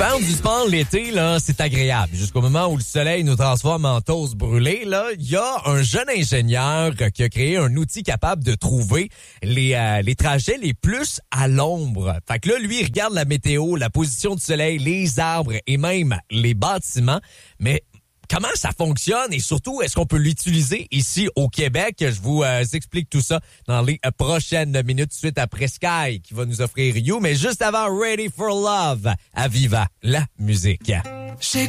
Faire du sport l'été, là, c'est agréable. Jusqu'au moment où le soleil nous transforme en toast brûlé, là, il y a un jeune ingénieur qui a créé un outil capable de trouver les trajets les plus à l'ombre. Fait que là, lui, il regarde la météo, la position du soleil, les arbres et même les bâtiments. Mais comment ça fonctionne et surtout, est-ce qu'on peut l'utiliser ici au Québec? Je vous explique tout ça dans les prochaines minutes suite après Sky qui va nous offrir You. Mais juste avant, Ready for Love à Viva, la musique.